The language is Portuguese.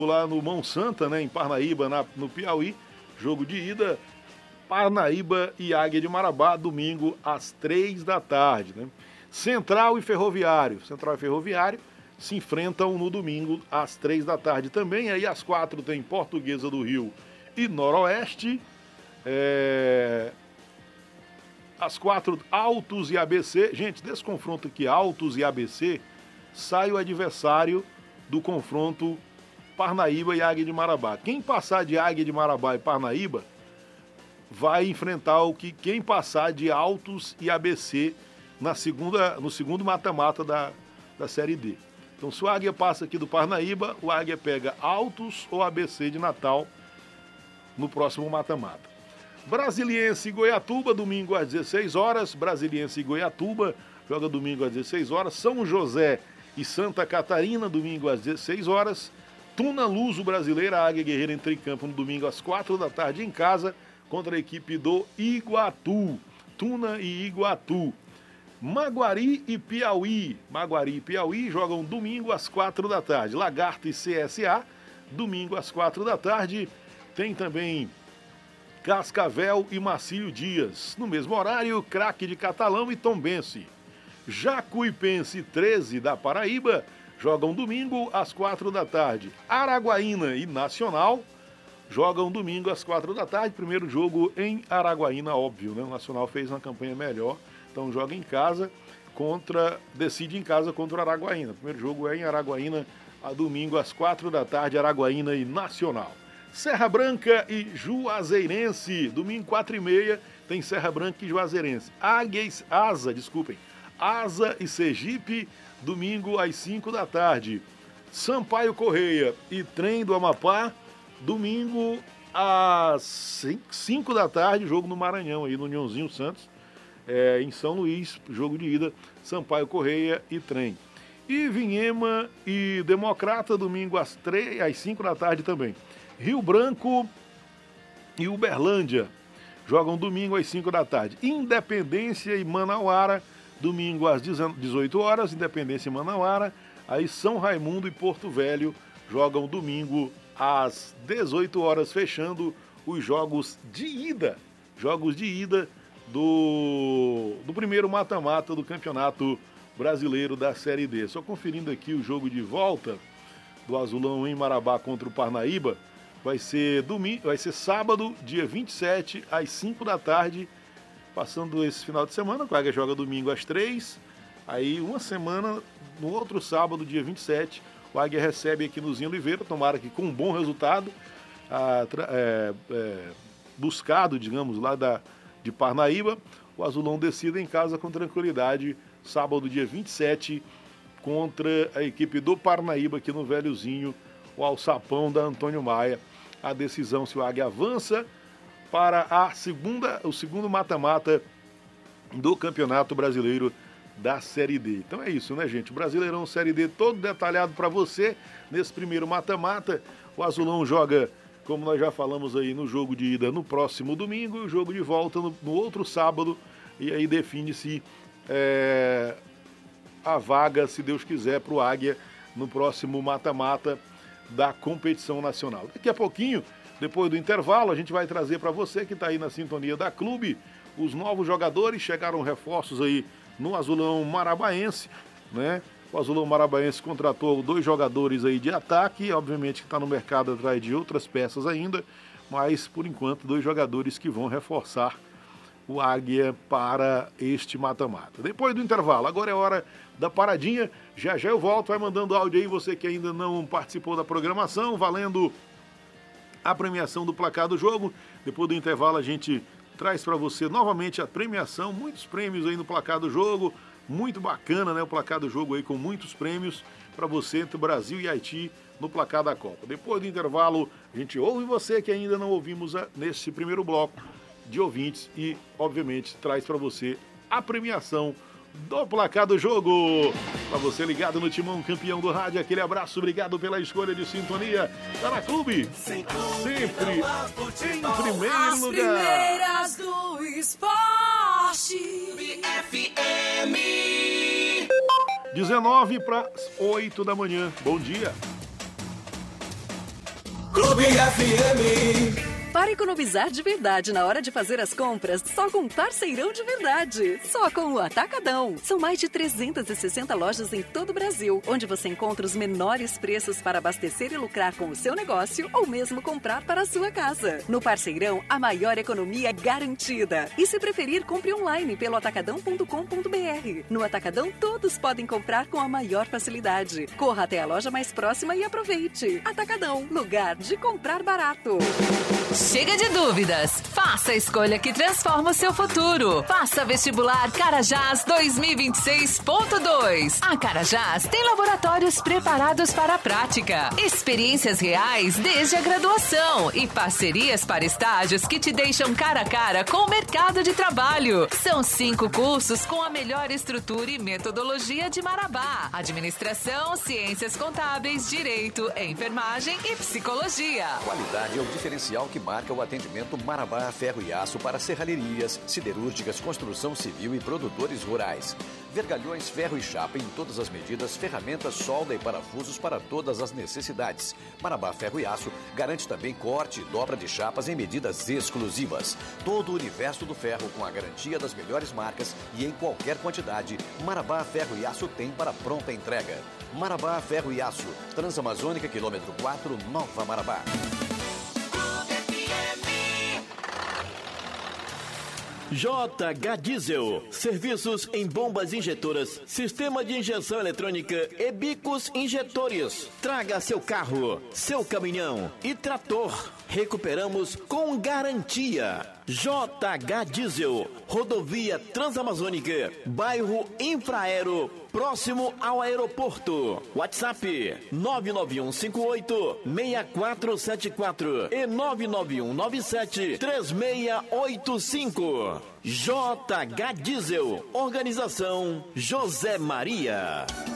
lá no Mão Santa, né, em Parnaíba, no Piauí. Jogo de ida, Parnaíba e Águia de Marabá, domingo às 3 da tarde. Né? Central e Ferroviário se enfrentam no domingo às 3 da tarde também. Aí às 4 tem Portuguesa do Rio e Noroeste. Às 4, Altos e ABC. Gente, desse confronto aqui, Altos e ABC, sai o adversário do confronto Parnaíba e Águia de Marabá. Quem passar de Águia de Marabá e Parnaíba vai enfrentar quem passar de Altos e ABC no segundo mata-mata da Série D. Então, se o Águia passa aqui do Parnaíba, o Águia pega Altos ou ABC de Natal no próximo mata-mata. Brasiliense e Goiatuba, domingo às 16 horas. Brasiliense e Goiatuba joga domingo às 16 horas. São José e Santa Catarina, domingo às 16 horas. Tuna Luso Brasileira, Águia Guerreira entra em campo no domingo às 4 da tarde em casa contra a equipe do Iguatu. Tuna e Iguatu. Maguari e Piauí jogam domingo às 4 da tarde. Lagarto e CSA, domingo às 4 da tarde. Tem também Cascavel e Marcílio Dias. No mesmo horário, Craque de Catalão e Tombense. Jacuipense 13 da Paraíba jogam domingo às 4 da tarde. Araguaína e Nacional jogam domingo às 4 da tarde. Primeiro jogo em Araguaína, óbvio, né? O Nacional fez uma campanha melhor, então joga em casa decide em casa contra o Araguaína. Primeiro jogo é em Araguaína, a domingo às 4 da tarde, Araguaína e Nacional. Serra Branca e Juazeirense, domingo 4h30, tem Serra Branca e Juazeirense. Asa e Sergipe, domingo às 5 da tarde. Sampaio Correia e Trem do Amapá, domingo às 5 da tarde, jogo no Maranhão, aí no Uniãozinho Santos, em São Luís, jogo de ida, Sampaio Correia e Trem. E Vinhema e Democrata, domingo às 5 da tarde também. Rio Branco e Uberlândia jogam domingo às 5 da tarde. Independência e Manauara, domingo às 18 horas, Independência e Manauara. Aí São Raimundo e Porto Velho jogam domingo às 18 horas, fechando os jogos de ida. Jogos de ida do primeiro mata-mata do Campeonato Brasileiro da Série D. Só conferindo aqui o jogo de volta do Azulão em Marabá contra o Parnaíba. Vai ser sábado, dia 27, às 5 da tarde, passando esse final de semana. O Águia joga domingo às 3. Aí, uma semana, no outro sábado, dia 27, o Águia recebe aqui no Zinho Oliveira, tomara que com um bom resultado, buscado, digamos, lá de Parnaíba, o Azulão decida em casa com tranquilidade, sábado, dia 27, contra a equipe do Parnaíba, aqui no Velhozinho, o Alçapão da Antônio Maia. A decisão se o Águia avança para o segundo mata-mata do Campeonato Brasileiro da Série D. Então é isso, né, gente? O Brasileirão Série D todo detalhado para você nesse primeiro mata-mata. O Azulão joga, como nós já falamos aí, no jogo de ida no próximo domingo e o jogo de volta no outro sábado. E aí define-se a vaga, se Deus quiser, para o Águia no próximo mata-mata da competição nacional. Daqui a pouquinho, depois do intervalo, a gente vai trazer para você que está aí na sintonia da Clube os novos jogadores. Chegaram reforços aí no Azulão Marabaense, né? O Azulão Marabaense contratou 2 jogadores aí de ataque, obviamente que está no mercado atrás de outras peças ainda, mas por enquanto 2 jogadores que vão reforçar o Águia para este mata-mata. Depois do intervalo, agora é hora da paradinha. Já eu volto, vai mandando áudio aí, você que ainda não participou da programação, valendo a premiação do placar do jogo. Depois do intervalo a gente traz para você novamente a premiação, muitos prêmios aí no placar do jogo, muito bacana, né? O placar do jogo aí com muitos prêmios para você entre Brasil e Haiti no placar da Copa. Depois do intervalo, a gente ouve você que ainda não ouvimos nesse primeiro bloco de ouvintes e, obviamente, traz para você a premiação do placar do jogo. Para você ligado no Timão, campeão do rádio, aquele abraço, obrigado pela escolha de sintonia. Tá na Clube, sempre em primeiro lugar. Primeiras do esporte. FM. 19 para 8 da manhã. Bom dia. Clube FM. Para economizar de verdade na hora de fazer as compras, só com Parceirão de Verdade. Só com o Atacadão. São mais de 360 lojas em todo o Brasil, onde você encontra os menores preços para abastecer e lucrar com o seu negócio ou mesmo comprar para a sua casa. No Parceirão, a maior economia é garantida. E se preferir, compre online pelo atacadão.com.br. No Atacadão, todos podem comprar com a maior facilidade. Corra até a loja mais próxima e aproveite. Atacadão, lugar de comprar barato. Chega de dúvidas. Faça a escolha que transforma o seu futuro. Faça vestibular Carajás 2026.2. A Carajás tem laboratórios preparados para a prática, experiências reais desde a graduação e parcerias para estágios que te deixam cara a cara com o mercado de trabalho. São 5 cursos com a melhor estrutura e metodologia de Marabá: administração, ciências contábeis, direito, enfermagem e psicologia. Qualidade é o diferencial que marca o atendimento Marabá Ferro e Aço para serralherias, siderúrgicas, construção civil e produtores rurais. Vergalhões, ferro e chapa em todas as medidas, ferramentas, solda e parafusos para todas as necessidades. Marabá Ferro e Aço garante também corte e dobra de chapas em medidas exclusivas. Todo o universo do ferro com a garantia das melhores marcas e em qualquer quantidade, Marabá Ferro e Aço tem para pronta entrega. Marabá Ferro e Aço, Transamazônica, quilômetro 4, Nova Marabá. JH Diesel, serviços em bombas injetoras, sistema de injeção eletrônica e bicos injetores. Traga seu carro, seu caminhão e trator. Recuperamos com garantia. JH Diesel, rodovia Transamazônica, bairro Infraero, próximo ao aeroporto. WhatsApp 99158-6474 e 99197-3685. JH Diesel, organização José Maria.